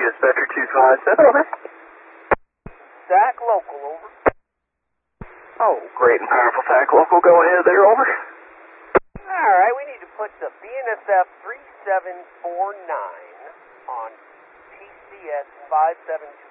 Dispatcher 257, over. SAC local, over. Oh, great and powerful SAC local. Go ahead there, over. Alright, we need to put the BNSF 3749 on TCS 572.